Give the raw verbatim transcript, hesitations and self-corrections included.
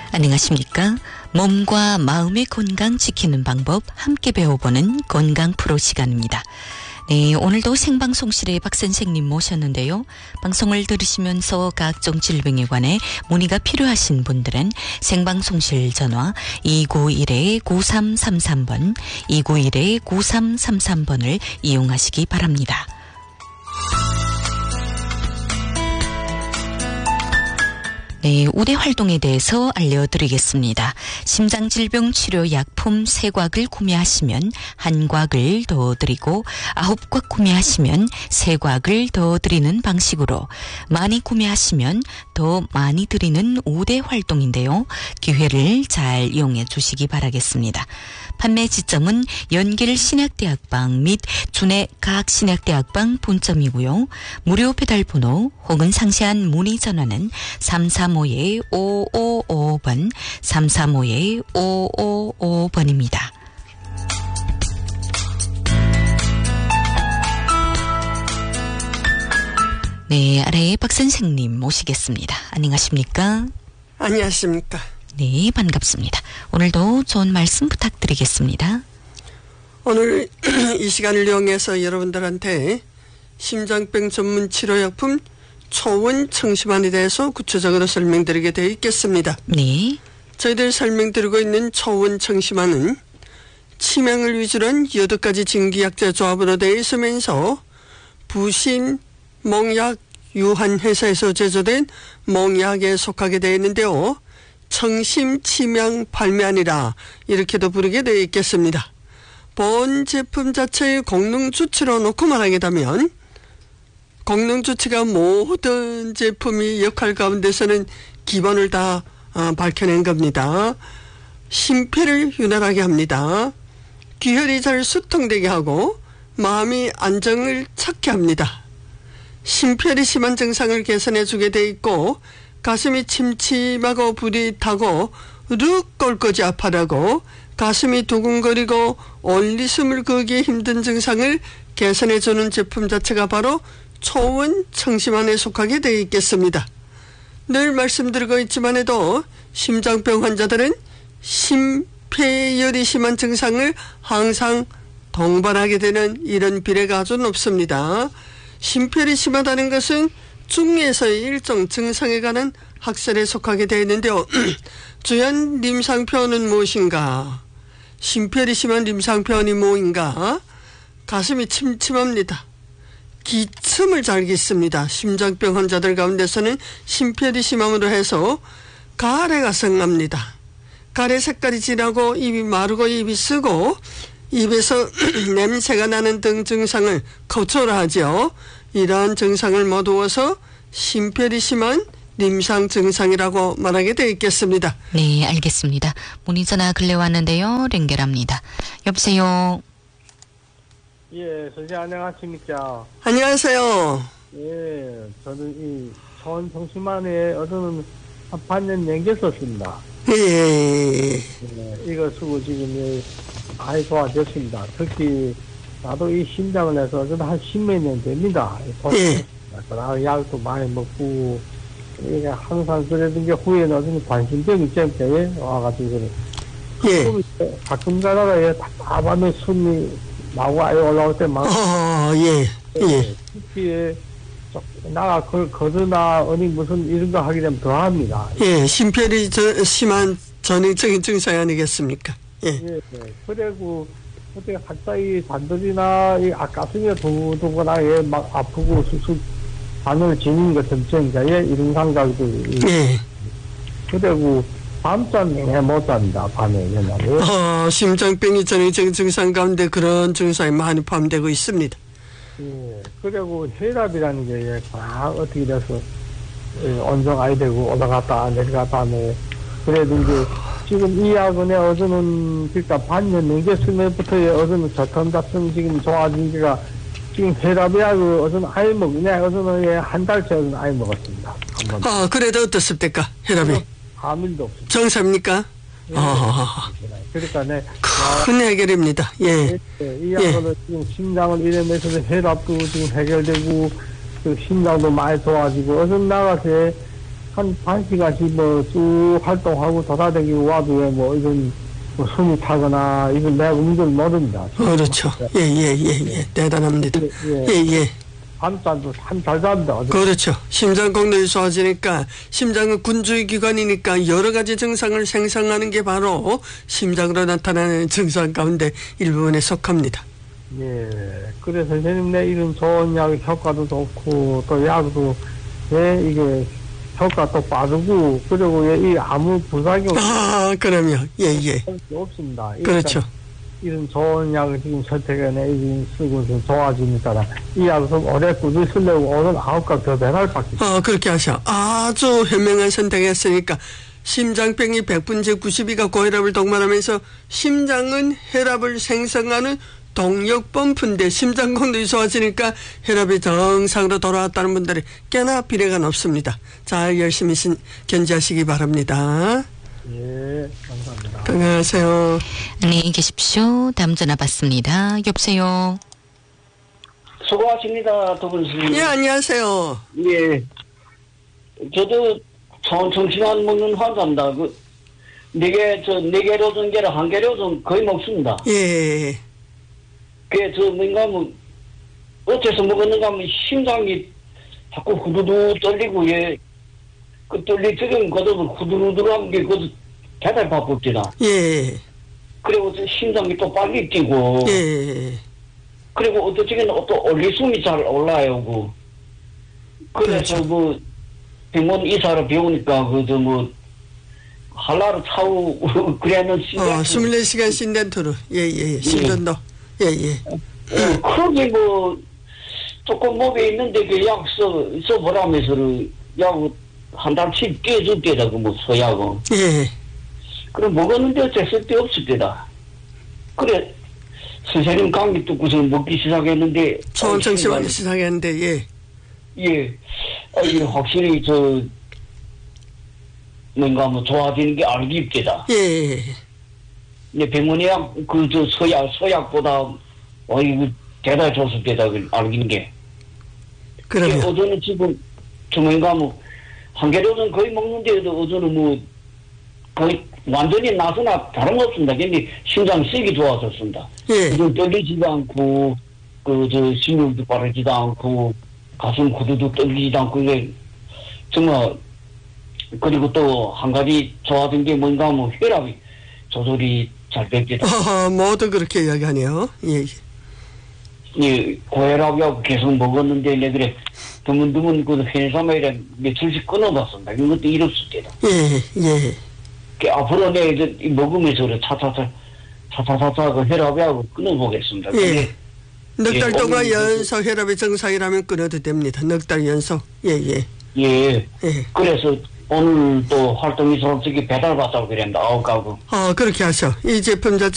안녕하십니까? 몸과 마음의 건강 지키는 방법 함께 배워보는 건강 프로 시간입니다. 네, 오늘도 생방송실에 박 선생님 모셨는데요. 방송을 들으시면서 각종 질병에 관해 문의가 필요하신 분들은 생방송실 전화 이구일 구삼삼삼 번, 이구일 구삼삼삼 번을 이용하시기 바랍니다. 네, 우대 활동에 대해서 알려드리겠습니다. 심장질병 치료 약품 세 곽을 구매하시면 한 곽을 더 드리고 아홉 곽 구매하시면 세 곽을 더 드리는 방식으로 많이 구매하시면 더 많이 드리는 우대 활동인데요. 기회를 잘 이용해 주시기 바라겠습니다. 판매 지점은 연길신약대학방 및 준해 각신약대학방 본점이고요. 무료 배달번호 혹은 상세한 문의 전화는 삼삼오오 오오오오 번, 삼삼오오 오오오오 번입니다. 네, 아래에 박 선생님 모시겠습니다. 안녕하십니까? 안녕하십니까? 네, 반갑습니다. 오늘도 좋은 말씀 부탁드리겠습니다. 오늘 이 시간을 이용해서 여러분들한테 심장병 전문 치료약품 초원 청심환에 대해서 구체적으로 설명드리게 되어 있겠습니다. 네. 저희들 설명드리고 있는 초원 청심환은 치명을 위주로 한 여덟 가지 증기약재 조합으로 되어 있으면서 부신, 몽약, 유한 회사에서 제조된 몽약에 속하게 되어 있는데요. 청심, 치명, 발매아니라 이렇게도 부르게 되어 있겠습니다. 본 제품 자체의功能 주치로 놓고 말하게 되면功能 주치가 모든 제품이 역할 가운데서는 기본을 다 어, 밝혀낸 겁니다. 심폐를 윤활하게 합니다. 기혈이 잘 수통되게 하고 마음이 안정을 찾게 합니다. 심폐이 심한 증상을 개선해 주게 돼 있고 가슴이 침침하고 불이 타고 룩 꼴꼬지 아파라고 가슴이 두근거리고 올리숨을 그기 힘든 증상을 개선해 주는 제품 자체가 바로 초원 청심환에 속하게 되어 있겠습니다. 늘 말씀드리고 있지만 해도 심장병 환자들은 심폐열이 심한 증상을 항상 동반하게 되는 이런 비례가 아주 높습니다. 심폐열이 심하다는 것은 중에서의 일종 증상에 관한 학설에 속하게 되어 있는데요. 주연 임상표현은 무엇인가? 심폐열이 심한 임상표현이 뭐인가? 가슴이 침침합니다. 기침을 잘 깃습니다. 심장병 환자들 가운데서는 심폐열이 심함으로 해서 가래가 성납니다. 가래 색깔이 진하고 입이 마르고 입이 쓰고 입에서 냄새가 나는 등 증상을 거쳐하죠. 이러한 증상을 모두어서 심폐열이 심한 임상 증상이라고 말하게 되어 있겠습니다. 네, 알겠습니다. 문의 전화 근래 왔는데요. 연결합니다. 여보세요. 예, 선생님 안녕하십니까? 안녕하세요. 예, 저는 이 초원 청심환에 어제는 한 반년 넘겼었습니다. 예, 예, 예, 이거 쓰고 지금 많이 좋아졌습니다. 특히 나도 이 심장을 해서 저는 한 십몇 년 됩니다. 예. 그러나 약도 많이 먹고 이게 항상 그랬던 게 후에는 어떤 관심병이 때문에 와가지고 예. 가끔 가다가 예, 답답하면 숨이 나고 아예 올라올 때 많고 어, 예, 예. 특히 나가 걸 거드나 어디 무슨 이런 거 하게 되면 더 합니다. 예, 심폐열이 저, 심한 전형적인 증상 아니겠습니까? 예. 예, 예. 그리고 어떻게 갑자기 단들이나 이 가슴이 두근두근하게 예, 막 아프고 수술 바늘 지는 것처럼 예, 이런 감각도 예. 그리고 밤잠에 못 잔다 밤에 옛날에. 어, 심장병이 전형적인 증상 가운데 그런 증상이 많이 포함되고 있습니다. 예. 그리고 혈압이라는 게 예, 막 어떻게 돼서 예, 온정아야 되고 올라갔다 내려갔다 하네. 그래도 이제 지금 이 약은 어제는 그러니까 반년 넘겼으면부터 어제는 저탄 같은 지금 좋아진 게가 지금 혈압 약을 어제는 아예 먹네. 어제는 예, 한 달째 어제는 아예 먹었습니다. 한 번. 아, 그래도 어떻습니까? 혈압이? 아무 일도 없습니다. 정상입니까? 예, 아, 그러니까 네. 큰 해결입니다. 예. 예, 이 약은 지금 심장을 이러면서 혈압도 지금 해결되고 그 심장도 많이 좋아지고 어제 나가서 한 반 시간씩 뭐 쭉 활동하고 돌아다니고 와도 왜 뭐 이런 뭐 숨이 타거나 이런 내가 운전 모릅니다. 그렇죠. 예, 예, 예, 예. 대단합니다. 예, 예, 예. 밤잠도 참 잘 잡니다. 그렇죠. 심장功能이 좋아지니까 심장은 군주의 기관이니까 여러 가지 증상을 생성하는 게 바로 심장으로 나타나는 증상 가운데 일부분에 속합니다. 예. 그래서 선생님 내 이런 좋은 약 효과도 좋고 또 약도 예 이게 효과 또 빠르고 그리고 예, 이 아무 부작용 아, 그럼요. 예, 예. 없습니다. 그렇죠. 이런 좋은 약을 지금 선택해내 지금 쓰고 좀 좋아지니까 이 약을 좀 오래 꾸준히 쓰려고 오늘 아홉 값 더 배달 받기. 어, 그렇게 하셔. 아주 현명한 선택했으니까 심장병이 백 분째 구십이가 고혈압을 동반하면서 심장은 혈압을 생성하는 동력 펌프인데 심장功能이 좋아지니까 혈압이 정상으로 돌아왔다는 분들이 꽤나 비례가 높습니다. 잘 열심히 신, 견지하시기 바랍니다. 예, 감사합니다. 건강하세요. 안녕히 계십시오. 다음 전화 받습니다. 여보세요. 수고하십니다, 두 분 선생님. 예, 안녕하세요. 예. 저도 정, 정신만 먹는 환자입니다. 그, 네 개, 저, 네 개로 전개를 한 개로 좀 거의 먹습니다. 예. 그게 저, 뭔가 뭐, 어째서 먹었는가 하면 심장이 자꾸 후두두 떨리고, 예. 그 떨리, 지금 그것도 후두두두한 게, 그것도 대단히 바쁩니다. 예. 그리고 저 심장이 또 빨리 뛰고. 예. 그리고 어떤 적에는 또 올리숨이 잘 올라요, 그. 그래서 그렇죠. 뭐, 병원 의사를 배우니까, 그, 저 뭐, 한라를 차고, 그래는 어, 이십사 시간 신덴토르. 예, 예, 예. 신전도. 예, 예. 어, 그게 뭐, 조금 몸에 있는데 그 약 써, 써보라면서, 약 한 달씩 떼줄 때다, 그 뭐, 서약은. 예. 그래, 먹었는데 어째 쓸데 없을 때다. 그래, 선생님 강의 듣고서 먹기 시작했는데. 초원청심환 시작했는데, 예. 예. 아, 이게 확실히 저, 뭔가 뭐 좋아지는 게 알기 있겠다. 예. 근데 병원에 약, 그, 저, 서약, 서약보다, 어, 이거 대단히 좋을 때다, 그 알기는 게. 그러면. 어제는 지금, 저 뭔가 뭐, 한 개로는 거의 먹는데, 어제는 뭐, 거의 완전히 나서나 다름없습니다. 근데 심장 쓰기 좋아졌습니다. 예. 이건 떨리지도 않고, 그, 저, 심혈도 빠르지도 않고, 가슴 구두도 떨리지도 않고, 이게, 정말, 그리고 또 한 가지 좋아진 게 뭔가 하면 혈압이 조절이 잘 됐겠다. 어, 모두 그렇게 이야기하네요. 예. 예, 고혈압이하고 계속 먹었는데, 내 그래, 드문드문 그 회사마이라 며칠씩 끊어봤습니다. 이것도 이랬을 때다. 예, 예. 그 앞으로 내 이제 먹으면서 차차차, 차차차차 그 혈압하고 끊어보겠습니다. 예. 넉 달 예, 동안 오늘 연속 혈압이 정상이라면 끊어도 됩니다. 넉 달 연속. 예, 예. 예. 예. 그래서 오늘 또 활동이 솔직히 배달받자고 그랬는데, 아홉 가구. 어, 그렇게 하셔. 이 제품 자체